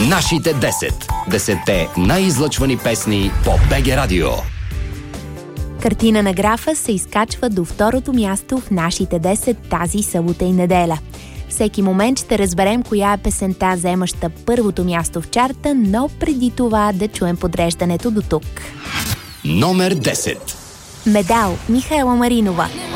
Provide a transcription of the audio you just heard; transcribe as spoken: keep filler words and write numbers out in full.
Нашите десет. Десетте най-излъчвани песни по БГ Радио. Картина на графа се изкачва до второто място в Нашите десет тази събота и неделя. Всеки момент ще разберем коя е песента, заемаща първото място в чарта, но преди това да чуем подреждането до тук. Номер десет. Медал, Михаела Маринова.